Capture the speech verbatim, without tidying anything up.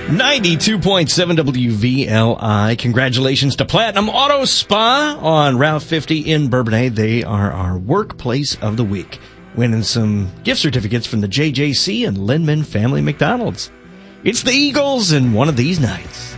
ninety-two point seven W V L I. Congratulations to Platinum Auto Spa on Route fifty in Bourbonnais. They are our workplace of the week, winning some gift certificates from the J J C and Lindman Family McDonald's. It's the Eagles and one of these nights.